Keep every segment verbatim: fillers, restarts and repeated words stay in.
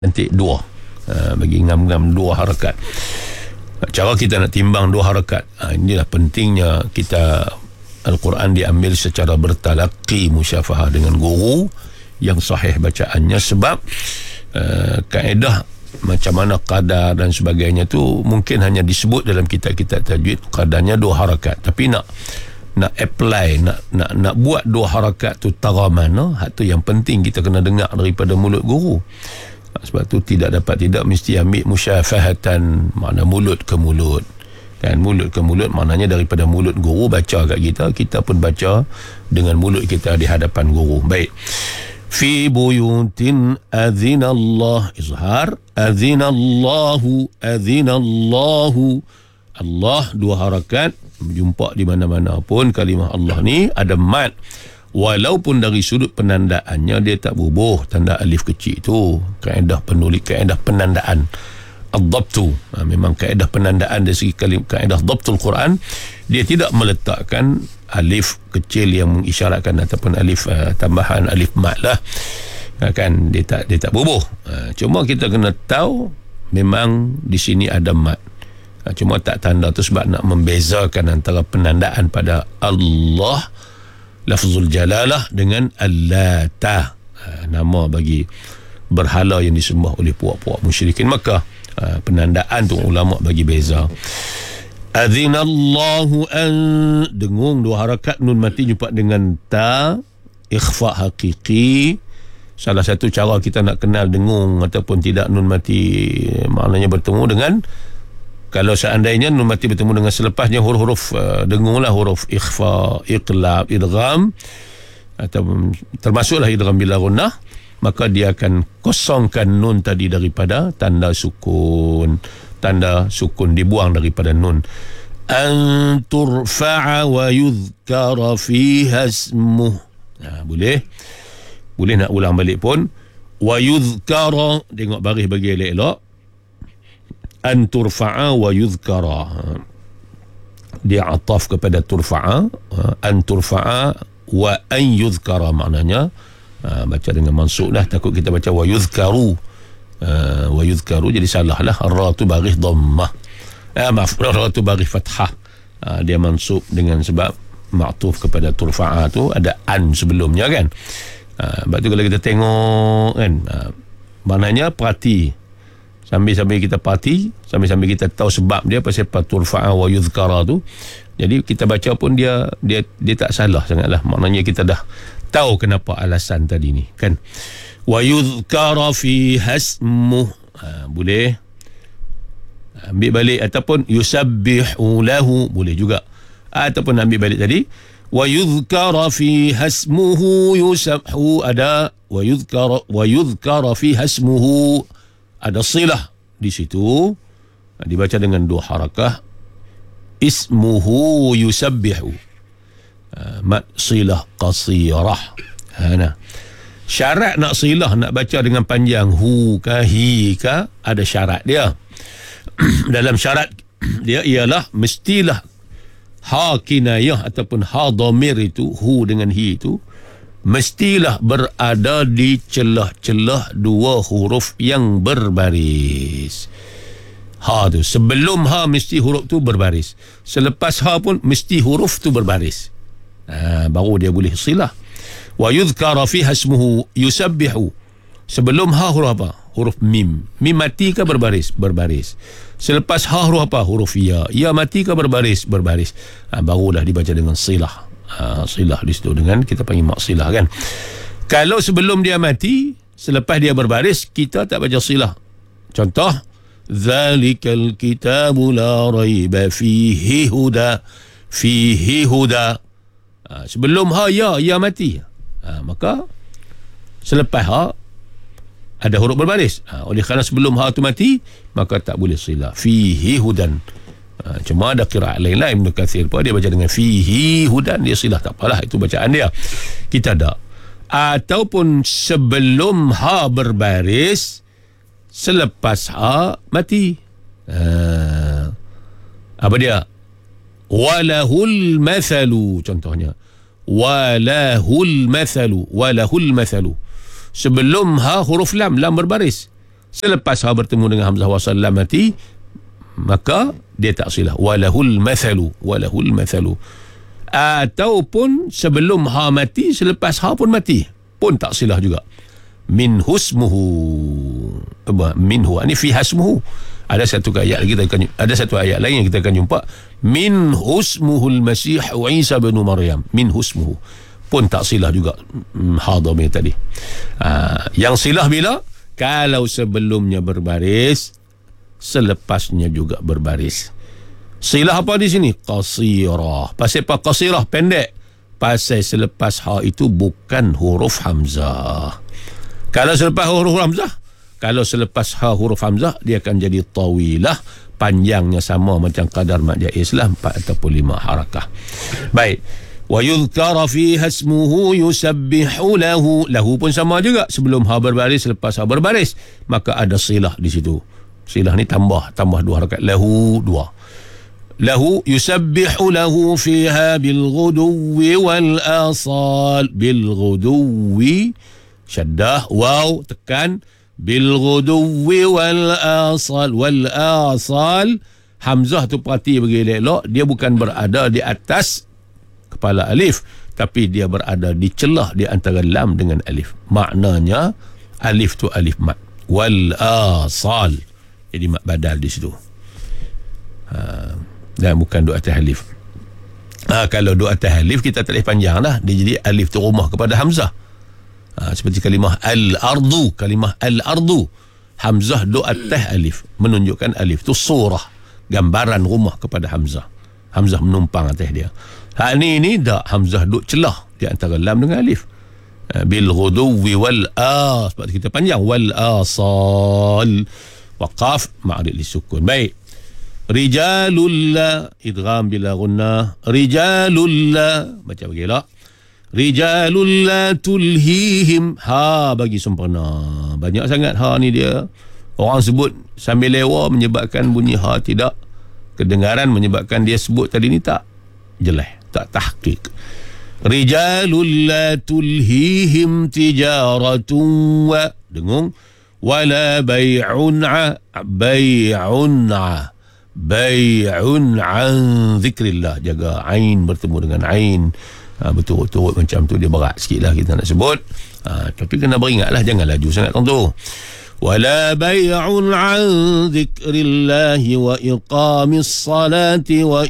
nanti dua, uh, bagi ngam-ngam dua harakat. Cara kita nak timbang dua harakat, uh, inilah pentingnya kita Al-Quran diambil secara bertalaqi musyafahah dengan guru yang sahih bacaannya, sebab uh, kaedah macam mana qadar dan sebagainya tu mungkin hanya disebut dalam kitab-kitab tajwid, qadarnya dua harakat, tapi nak nak apply, nak nak nak buat dua harakat tu taraman, no? Hak tu yang penting kita kena dengar daripada mulut guru. Sebab tu tidak dapat tidak mesti ambil musyafahatan, makna mulut ke mulut, kan? Mulut ke mulut maknanya daripada mulut guru baca kat kita, kita pun baca dengan mulut kita di hadapan guru. Baik. Fi buyutin adzinallah, izhar adzinallahu, adzinallahu, Allah dua harakat, jumpa di mana-mana pun kalimah Allah ni ada mat, walaupun dari sudut penandaannya dia tak bubuh tanda alif kecil tu. Kaedah penulis, kaedah penandaan ad-dhabtu, ha, memang kaedah penandaan dari segi kalim, kaedah dhabtul Quran, dia tidak meletakkan alif kecil yang mengisyaratkan ataupun alif uh, tambahan alif mat lah, ha, kan, dia tak dia tak bubuh. Ha, cuma kita kena tahu memang di sini ada mat. Ha, cuma tak tanda tu sebab nak membezakan antara penandaan pada Allah lafzul jalalah dengan Allata, ha, nama bagi berhala yang disembah oleh puak-puak musyrikin Makkah. Ha, penandaan tu ulama bagi beza. Adzinallahu an, dengung dua harakat, nun mati jumpa dengan ta, ikhfa hakiki. Salah satu cara kita nak kenal dengung ataupun tidak nun mati, maknanya bertemu dengan, kalau seandainya nun mati bertemu dengan selepasnya huruf-huruf uh, dengung lah, huruf ikhfa, iqlab, idgham, atau termasuklah idgham bila gunnah, maka dia akan kosongkan nun tadi daripada tanda sukun. Tanda sukun dibuang daripada nun. An turfa'a wa yudhkara fiha ismuh. Nah, boleh. Boleh nak ulang balik pun. Wa yudhkara, tengok baris bagi elok-elok. An turfa'a wa yudhkara, dia ataf kepada turfa'a. An turfa'a wa an yudhkara, maknanya ha, baca dengan mansub lah, takut kita baca wa yudhkaru, uh, wa yudhkaru jadi salah lah. Ra tu baris dhammah, eh, maaf, ra tu baris fathah, uh, dia mansub dengan sebab ma'tuf kepada turfa'a tu ada an sebelumnya, kan. Uh, sebab tu kalau kita tengok, kan, uh, maknanya perhati, sambil-sambil kita parti, sambil-sambil kita tahu sebab dia pasal turfa'a wa yudhkara tu, jadi kita baca pun dia dia dia tak salah sangatlah, maknanya kita dah tahu kenapa alasan tadi ni, kan. Wa yudhkara fi hasmuh, ha, boleh ambil balik, ataupun yusabbihu lahu, boleh juga, ataupun ambil balik tadi wa yudhkara fi hasmuhu, yusabhu ada, wa yudhkara wa yudhkara fi hasmuhu ada silah di situ, dibaca dengan dua harakah, ismuhu yusabbihu, mat silah qasirah. Ha, nah. Syarat nak silah, nak baca dengan panjang, hu ka hi ka, ada syarat dia. Dalam syarat dia ialah mestilah ha kinayah ataupun ha dhamir itu, hu dengan hi itu mestilah berada di celah-celah dua huruf yang berbaris. Ha tu, sebelum ha mesti huruf tu berbaris, selepas ha pun mesti huruf tu berbaris, ha, baru dia boleh silah. Wa yudhkara fi hasmuhu yusabbihu, sebelum ha huruf apa? Huruf mim. Mim mati ke berbaris? Berbaris. Selepas ha huruf apa? Huruf ya. Ya mati ke berbaris? Berbaris. Ha, barulah dibaca dengan silah. Ha, silah di situ dengan kita panggil maksilah, kan. Kalau sebelum dia mati, selepas dia berbaris, kita tak baca silah. Contoh, zalikal kitabu la raiba fihi huda, fihi huda, ha, sebelum ha ya, ya mati, ha, maka selepas ha ada huruf berbaris, ha, oleh kerana sebelum ha tu mati, maka tak boleh silah. Fihi hudan, ha, cuma ada qiraat lain-lain, Ibn Kathir pun dia baca dengan fihi hudan, dia silah, tak apalah, itu bacaan dia, kita tak. Ataupun sebelum ha berbaris, selepas ha mati, ha, apa dia? Walahul mathalu, contohnya walahul mathalu, walahul mathalu, sebelum ha huruf lam, lam berbaris, Selepas ha bertemu dengan Hamzah wasal lam mati, maka dia tak silah. Walahul mathalu, walahul mathalu. Ataupun sebelum ha mati, selepas ha pun mati, pun tak silah juga. Min husmuhu, apa minhu ini fi hasmuhu. Ada satu ayat lagi kita akan, ada satu ayat lain yang kita akan jumpa, min husmuhul masih Isa bin Maryam, min husmuhu, pun tak silah juga ha dhamir tadi. Ha, yang silah bila? Kalau sebelumnya berbaris, selepasnya juga berbaris. Silah apa di sini? Qasirah. Pasal apa qasirah? Pendek. Pasal selepas ha itu bukan huruf hamzah. Kalau selepas huruf hamzah, kalau selepas ha huruf hamzah, dia akan jadi tawilah, panjangnya sama macam qadar mad jaiz lah, empat ataupun lima harakah. Baik. Wa yudhkara fiha ismuhu yusabbihu lahu. Lahu pun sama juga, sebelum ha berbaris, selepas ha berbaris, maka ada silah di situ. Silah ni tambah, tambah dua harakat. Lahu dua. Lahu yusabbihu lahu fiha bil ghuduwi wal asal. Bil ghuduwi syaddah, waw tekan, bil ghuduwi wal asal. Wal asal, hamzah tu perhati bagi elok, dia bukan berada di atas kepala alif, tapi dia berada di celah di antara lam dengan alif. Maknanya alif tu alif mat. Wal asal, jadi mat badal di situ. Ha, dan bukan dua atas alif. Ha, kalau dua atas alif kita tak boleh panjang lah, dia jadi alif tu rumah kepada hamzah. Ha, seperti kalimah al-ardu, kalimah al-ardu, hamzah dua atas alif, menunjukkan alif tu surah, gambaran rumah kepada hamzah. Hamzah menumpang atas dia. Hak ni ni dak, hamzah duk celah di antara lam dengan alif. Ha, bil ghuduwi wal as, sebab kita panjang, wal asal. Waqaf ma'rid li sukun. Baik. Rijalul la, idgham bila gunnah. Rijalul la, baca bagi elok. Rijalul la tulhihim, ha bagi sempurna. Banyak sangat ha ni dia. Orang sebut sambil lewa menyebabkan bunyi ha tidak kedengaran, menyebabkan dia sebut tadi ni tak jelas, tak tahqiq. Rijalul la tulhihim tijaratun wa, dengung, wala bay'un a, bay'un a, bay'un an zikrillah. Jaga ain bertemu dengan ain. Ha, betul-betul macam tu dia berat sikit lah kita nak sebut. Ha, tapi kena beringatlah, jangan laju sangat tu. Wala bay'un an zikrillahi wa iqamis salati wa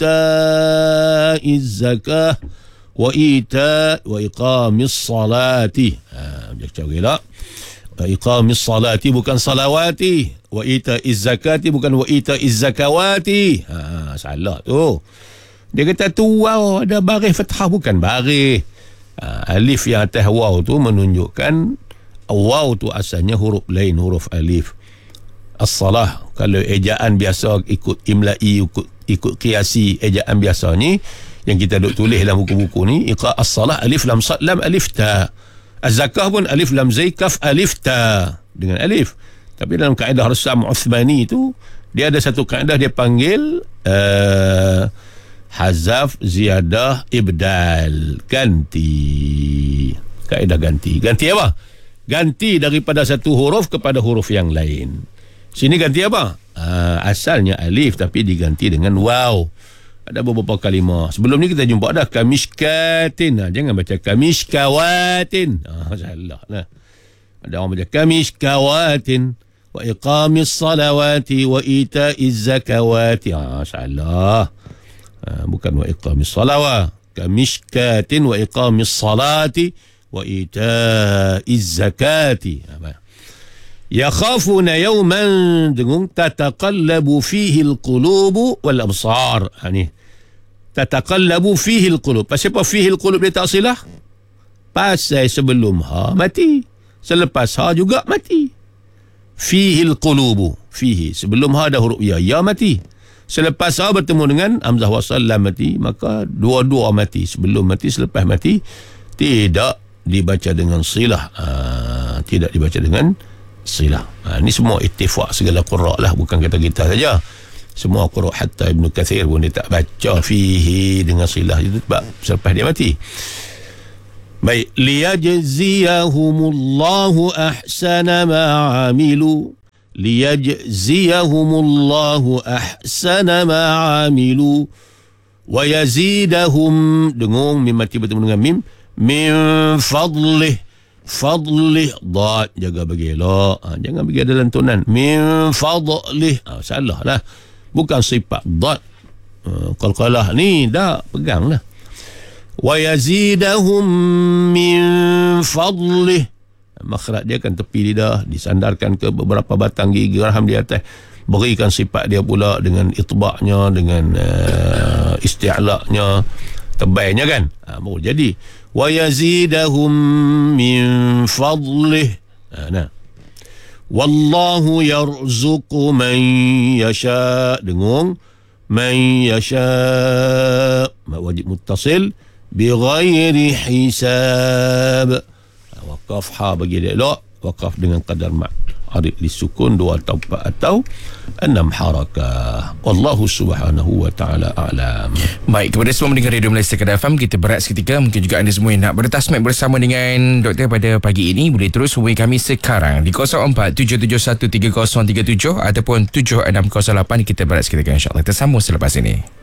ita'iz zakah wa ita' wa iqamis salati. Ha, baca gila. Wa iqamis salati bukan salawati, wa ita'iz zakati bukan wa ita'iz zakawati. Ha, salah tu. Dia kata tu waw ada baris fathah, bukan baris. Ha, alif yang atas waw tu menunjukkan waw tu asalnya huruf lain, huruf alif. As-salah, kalau ejaan biasa ikut imla'i, ikut, ikut kiasi ejaan biasa ni yang kita duk tulis dalam buku-buku ni, iqa as-salah alif lam sad lam alif ta. Az-zakah pun alif lam zai kaf alif ta dengan alif. Tapi dalam kaedah Rasam Uthmani tu, dia ada satu kaedah dia panggil uh, hazaf ziyadah ibdal, ganti. Kaedah ganti. Ganti apa? Ganti daripada satu huruf kepada huruf yang lain. Sini ganti apa? Ha, asalnya alif tapi diganti dengan waw. Ada beberapa kalimah. Sebelum ni kita jumpa dah kamishkatin. Ha, jangan baca kamishkawatin. Ha, salah lah. Ada orang baca kamishkawatin wa iqamis salawati wa ita'iz zakawati. Ha, salah. Ha, bukan wa iqamis salawat. Kamishkatin wa iqamis salati wa ita'iz zakati. Yakhafuna yawman, dengung, tataqallabu fihi alqulubu wal absar. Ha, ni tataqallabu fihi alqulub. Pasal apa fihi alqulub dia tak silah? Pasal sebelum ha mati, selepas ha juga mati. Fihi alqulubu, fihi sebelum ha ada huruf ya, ya mati. Selepas ha bertemu dengan hamzah wasal lam mati, maka dua-dua mati. Sebelum mati, selepas mati tidak dibaca dengan silah. Ha, tidak dibaca dengan silah. Ha, ini semua ittifaq segala qurra lah, bukan kata kita saja. Semua qurra, hatta Ibn Kathir pun dia tak baca fihi dengan silah itu sebab selepas dia mati. Baik, liyajziyahumullahu ahsana ma amilu. Liyajziyahumullahu ahsana ma amilu wa yazidahum, dengung mim mati bertemu dengan mim, min fadlih. Fadlih, dad jaga bagi elok, ha, jangan bagi ada lantunan. Min fadlih, ha, salah lah, bukan sifat dad. ha, qalqalah ni dah pegang lah. Wa yazidahum min fadlih, makhraj dia kan tepi lidah, disandarkan ke beberapa batang gigi raham di atas, berikan sifat dia pula dengan itba'nya, dengan uh, isti'la'nya, tebalnya kan, ha, baru jadi wa yazidahum min fadlih. ha, nah wallahu yarzuqu man yasha, dengung man yasha, wajib muttasil bighairi hisab. Waqaf ha bagi dia elok, waqaf dengan qadar mat, arif disukun dua atau empat atau enam harakah. Wallahu subhanahu wa ta'ala a'lam. Baik, kepada semua mendengar Radio Malaysia Kedah F M, kita berat seketika. Mungkin juga anda semua yang nak bertasmik bersama dengan doktor pada pagi ini, boleh terus hubungi kami sekarang di kosong empat tujuh tujuh satu tiga kosong tiga tujuh ataupun tujuh enam kosong lapan. Kita berat seketika, insyaAllah. Kita sambung selepas ini.